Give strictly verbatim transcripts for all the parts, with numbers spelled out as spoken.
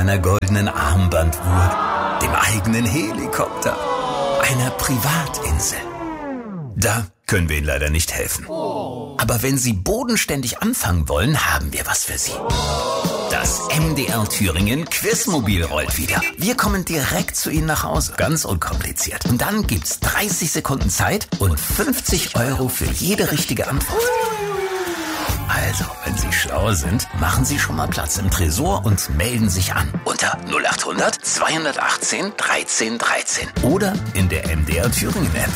einer goldenen Armbanduhr, dem eigenen Helikopter, einer Privatinsel. Da können wir Ihnen leider nicht helfen. Aber wenn Sie bodenständig anfangen wollen, haben wir was für Sie. Das M D R Thüringen Quizmobil rollt wieder. Wir kommen direkt zu Ihnen nach Hause. Ganz unkompliziert. Und dann gibt's dreißig Sekunden Zeit und fünfzig Euro für jede richtige Antwort. Also, wenn Sie schlau sind, machen Sie schon mal Platz im Tresor und melden sich an. Unter null acht hundert zweihundertachtzehn dreizehn dreizehn. Oder in der M D R Thüringen App.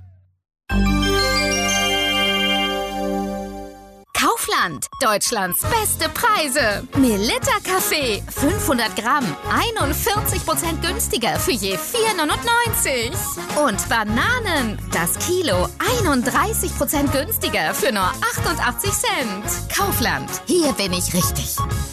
Kaufland, Deutschlands beste Preise. Melitta Kaffee, fünfhundert Gramm, einundvierzig Prozent günstiger für je vier neunundneunzig. Und Bananen, das Kilo, einunddreißig Prozent günstiger für nur achtundachtzig Cent. Kaufland, hier bin ich richtig.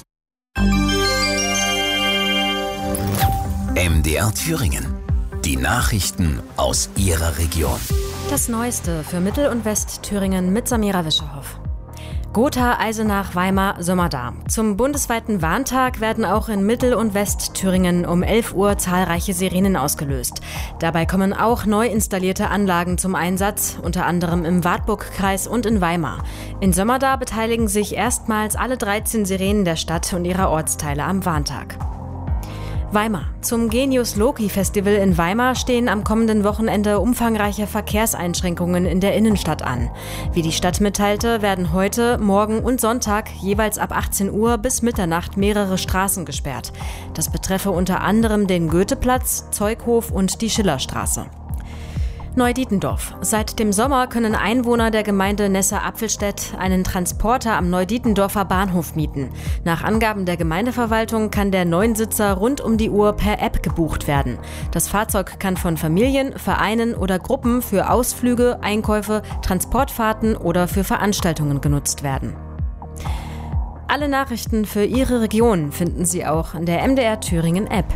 M D R Thüringen. Die Nachrichten aus Ihrer Region. Das Neueste für Mittel- und Westthüringen mit Samira Wischerhoff. Gotha, Eisenach, Weimar, Sömmerda. Zum bundesweiten Warntag werden auch in Mittel- und Westthüringen um elf Uhr zahlreiche Sirenen ausgelöst. Dabei kommen auch neu installierte Anlagen zum Einsatz, unter anderem im Wartburgkreis und in Weimar. In Sömmerda beteiligen sich erstmals alle dreizehn Sirenen der Stadt und ihrer Ortsteile am Warntag. Weimar. Zum Genius Loci Festival in Weimar stehen am kommenden Wochenende umfangreiche Verkehrseinschränkungen in der Innenstadt an. Wie die Stadt mitteilte, werden heute, morgen und Sonntag jeweils ab achtzehn Uhr bis Mitternacht mehrere Straßen gesperrt. Das betreffe unter anderem den Goetheplatz, Zeughof und die Schillerstraße. Neudietendorf. Seit dem Sommer können Einwohner der Gemeinde Nesse-Apfelstedt einen Transporter am Neudietendorfer Bahnhof mieten. Nach Angaben der Gemeindeverwaltung kann der Neunsitzer rund um die Uhr per App gebucht werden. Das Fahrzeug kann von Familien, Vereinen oder Gruppen für Ausflüge, Einkäufe, Transportfahrten oder für Veranstaltungen genutzt werden. Alle Nachrichten für Ihre Region finden Sie auch in der M D R Thüringen App.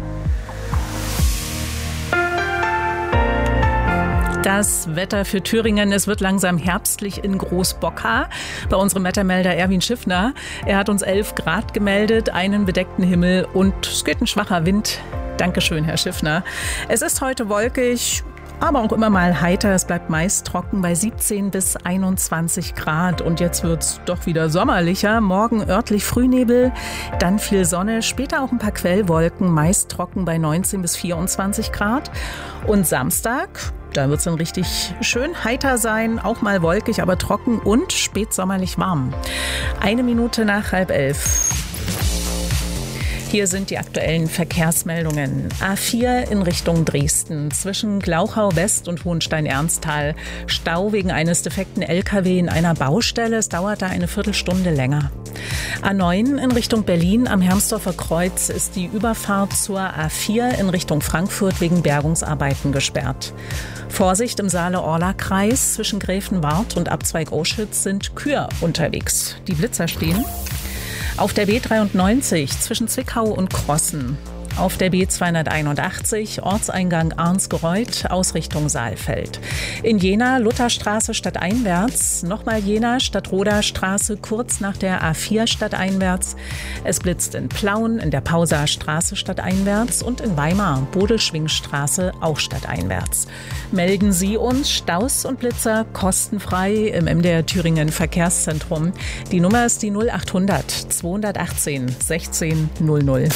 Das Wetter für Thüringen, es wird langsam herbstlich in Großbockha. Bei unserem Wettermelder Erwin Schiffner. Er hat uns elf Grad gemeldet, einen bedeckten Himmel und es geht ein schwacher Wind. Dankeschön, Herr Schiffner. Es ist heute wolkig, aber auch immer mal heiter. Es bleibt meist trocken bei siebzehn bis einundzwanzig Grad. Und jetzt wird es doch wieder sommerlicher. Morgen örtlich Frühnebel, dann viel Sonne, später auch ein paar Quellwolken, meist trocken bei neunzehn bis vierundzwanzig Grad. Und Samstag, da wird es dann richtig schön heiter sein, auch mal wolkig, aber trocken und spätsommerlich warm. Eine Minute nach halb elf. Hier sind die aktuellen Verkehrsmeldungen. A vier in Richtung Dresden. Zwischen Glauchau West und Hohenstein-Ernsthal. Stau wegen eines defekten L K W in einer Baustelle. Es dauert da eine Viertelstunde länger. A neun in Richtung Berlin. Am Hermsdorfer Kreuz ist die Überfahrt zur A vier in Richtung Frankfurt wegen Bergungsarbeiten gesperrt. Vorsicht im Saale-Orla-Kreis. Zwischen Gräfenwart und Abzweig Oschütz sind Kühe unterwegs. Die Blitzer stehen. Auf der B dreiundneunzig zwischen Zwickau und Krossen. Auf der B zweihunderteinundachtzig Ortseingang Arnsgereuth, Ausrichtung Saalfeld. In Jena Lutherstraße stadteinwärts, nochmal Jena Stadtroda-Straße kurz nach der A vier stadteinwärts. Es blitzt in Plauen, in der Pauser Straße stadteinwärts und in Weimar Bodelschwingstraße auch stadteinwärts. Melden Sie uns Staus und Blitzer kostenfrei im M D R Thüringen Verkehrszentrum. Die Nummer ist die null acht hundert zweihundertachtzehn sechzehn null null.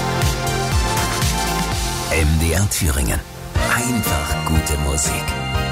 M D R Thüringen. Einfach gute Musik.